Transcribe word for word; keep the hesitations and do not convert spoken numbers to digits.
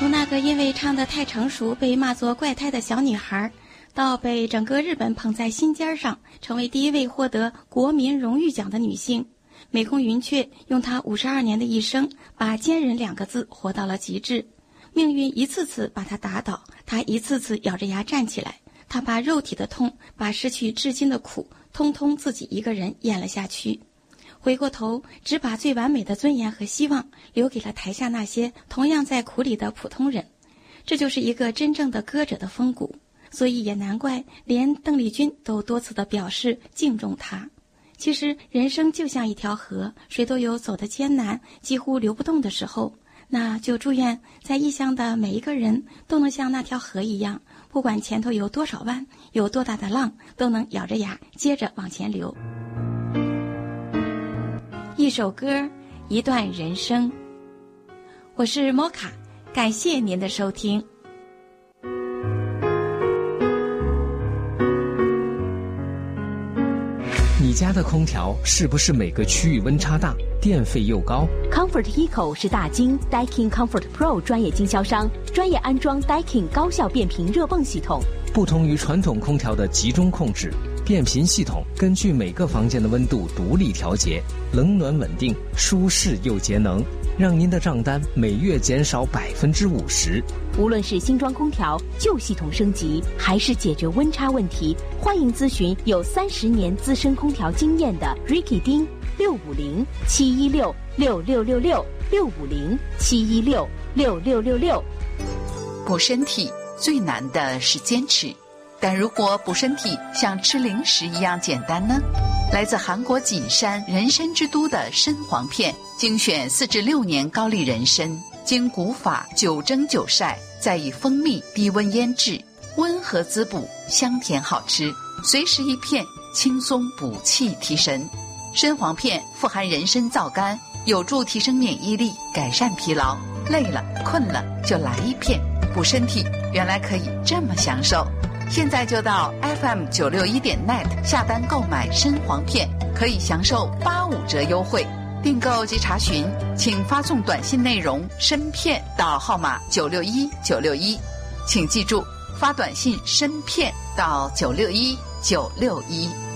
从那个因为唱得太成熟被骂作怪胎的小女孩，到被整个日本捧在心尖上，成为第一位获得国民荣誉奖的女性，美空云雀用她五十二年的一生，把坚韧两个字活到了极致。命运一次次把她打倒，她一次次咬着牙站起来，她把肉体的痛，把失去至今的苦，通通自己一个人咽了下去。回过头，只把最完美的尊严和希望留给了台下那些同样在苦里的普通人。这就是一个真正的歌者的风骨，所以也难怪连邓丽君都多次的表示敬重她。其实人生就像一条河，谁都有走得艰难，几乎流不动的时候。那就祝愿在异乡的每一个人都能像那条河一样，不管前头有多少弯，有多大的浪，都能咬着牙接着往前流。一首歌，一段人生。我是摩卡，感谢您的收听。 你家的空调是不是每个区域温差大，电费又高？ Comfort Eco 是大金 Daikin Comfort Pro 专业经销商，专业安装 Daikin 高效变频热泵系统。 不同于传统空调的集中控制，变频系统根据每个房间的温度独立调节，冷暖稳定，舒适又节能，让您的账单每月减少百分之五十。 无论是新装空调、旧系统升级，还是解决温差问题，欢迎咨询有三十年资深空调经验的 Ricky 丁六五零七一六六六六六六五零七一六六六六六。 补身体最难的是坚持，但如果补身体像吃零食一样简单呢？来自韩国锦山人参之都的参黄片，精选四至六年高丽人参，经古法九蒸九晒，再以蜂蜜低温腌制，温和滋补，香甜好吃，随时一片，轻松补气提神。参黄片富含人参皂苷，有助提升免疫力，改善疲劳，累了困了就来一片，补身体原来可以这么享受。现在就到 F M 九六一点 net 下单购买参黄片，可以享受八五折优惠。订购及查询，请发送短信内容参片到号码九六一九六一，请记住发短信参片到九六一九六一。